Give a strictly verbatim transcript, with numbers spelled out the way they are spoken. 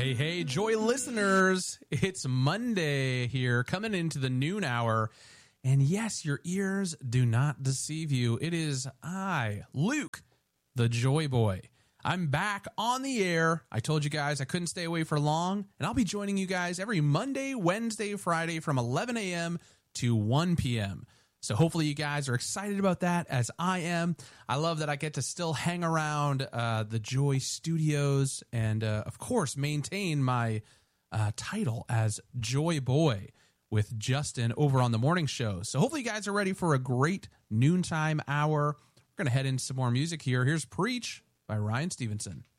Hey, hey, Joy listeners. It's Monday here, coming into the noon hour. And yes, your ears do not deceive you. It is I, Luke, the Joy Boy. I'm back on the air. I told you guys I couldn't stay away for long, and I'll be joining you guys every Monday, Wednesday, Friday from eleven a.m. to one p.m. So hopefully you guys are excited about that, as I am. I love that I get to still hang around uh, the Joy Studios and, uh, of course, maintain my uh, title as Joy Boy with Justin over on the morning show. So hopefully you guys are ready for a great noontime hour. We're going to head into some more music here. Here's Preach by Ryan Stevenson.